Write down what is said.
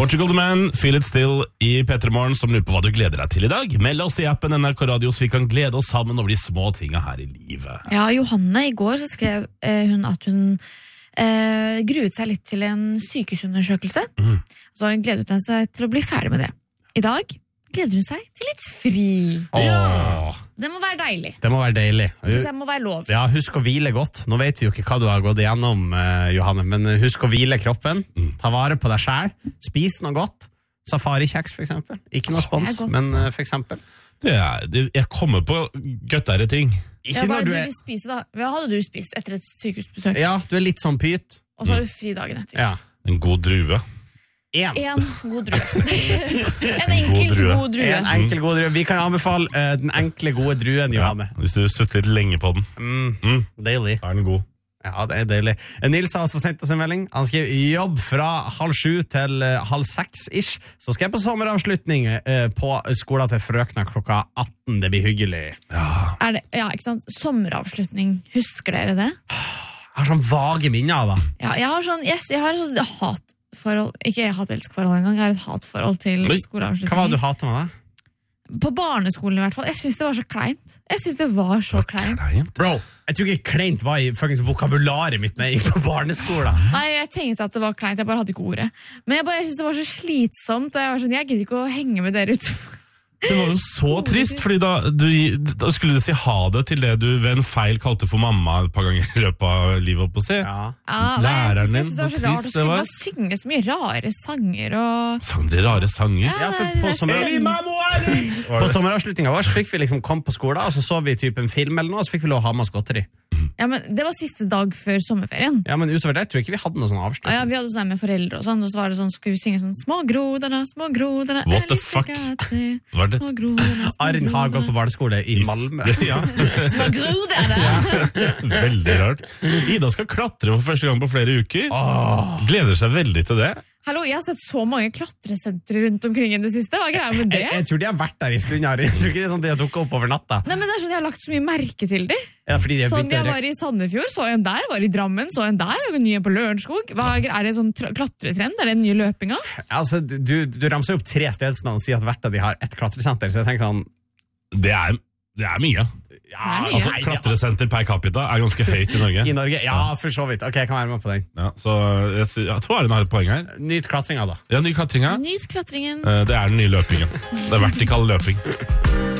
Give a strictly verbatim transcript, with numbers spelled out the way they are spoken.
Portugal The Man, Feel It Still i P tre Morgen, som lurer på hva du gleder deg til i dag. Meld oss i appen N R K Radio, så vi kan glede oss sammen over de små tingene her i livet. Ja, Johanne, i går så skrev eh, hun at hun eh, gruet seg litt til en sykehusundersøkelse. Mm. Så hun gledet hun seg til å bli ferdig med det. I dag gleder hun seg til litt fri. Ja. Det må være deilig. Det må være deilig. Det synes jeg må være lov. Ja, husk å hvile godt. Nå vet vi jo ikke hva du har gått igjennom, uh, Johanne, men husk å hvile kroppen. Mm. Ta vare på deg selv. Spis noe godt. Safari-kjeks, for eksempel. Ikke noe spons, men uh, for eksempel. Det er, det, jeg kommer på gøttere ting. Ja, hva, du er... spise, da? Hva hadde du spist etter et sykehusbesøk? Ja, du er litt sånn pyt. Og så har du fri dagen etter. Ja. En god drue. En. en god drue. En enkel god drue. god drue. En enkel god drue. Vi kan anbefale uh, den enkle gode druen, Johanne. Ja, hvis du sutter litt lenge på den. Mm. Mm. Deilig. Er den god? Ja, det er deilig. Nils har også sendt oss en melding. Han skriver jobb fra halv sju til uh, halv seks-ish. Så skal jeg på sommeravslutning uh, på skolen til frøkna klokka atten. Det blir hyggelig. Ja, er det, ja ikke sant? Sommeravslutning. Husker dere det? Jeg har sånn vage minner av det. Ja, jeg har sånn, yes, jeg har sånn hat. Forhold, ikke hat-elsk-forhold engang, jeg har et hatforhold til skoleavslutning. Hva var det du hatet med det? På barneskolen i hvert fall. Jeg synes det var så kleint. Jeg synes det var så kleint. Bro, jeg tror ikke kleint var i vokabularet mitt med på barneskolen. Nei, jeg tenkte at det var kleint, jeg bare hadde ikke ordet. Men jeg, bare, jeg synes det var så slitsomt, og jeg var sånn, jeg gidder ikke å henge med dere utenfor. Det var jo så trist, fordi da, du, da skulle du si ha det til det du ved en feil kalte for mamma et par ganger i løpet av livet opp å se. Ja. Ja, nei, jeg synes det, det var så rart, og skulle bare synge så mye rare sanger og... Sang dere rare sanger? Ja, for på, sommer... på sommeravslutningen vår fikk vi liksom komme på skolen, og så så vi typ en film eller noe, og så fikk vi lov å ha med oss godteri. Ja, men det var siste dag før sommerferien. Ja, men utover det tror jeg ikke vi hadde noe sånn avslutning. Ja, vi hadde sånn med foreldre og sånn, og så var det sånn, skulle vi synge sånn små groderne, små groderne. What the fuck? Var det? Arn har gått på barneskole i Malmö. Ja. Små groderne. Ja. Veldig rart. Ida skal klatre for første gang på flere uker. Åh. Gleder seg veldig til det. Hallo, jeg har sett så mange klatresentre rundt omkring i det siste. Hva er greia med det? Jeg, jeg tror de har vært der i stund. Jeg tror ikke det er sånn de har dukket opp over natta. Nei, men det er sånn, jeg har lagt så mye merke til de. Ja, fordi de sånn, jeg var i Sandefjord, så en der, var i Drammen, så en der, og en ny på Lørenskog. Hva, er det sånn klatretrend? Er det en ny løpinga? Altså, du, du ramser opp tre stedsnavn og sier at hvert av de har ett klatresenter, så jeg tenker sånn... Det er... Det er mye. Ja, altså, klatresenter per capita er ganske høyt i Norge. I Norge, ja, for så vidt. Ok, jeg kan være med på den. Ja, så jeg, jeg tror Arne har et poeng her. Nyt klatringa da. Ja, ny klatringa. Nyt klatringen. Det er den nye løpingen. Det er vertikal løping.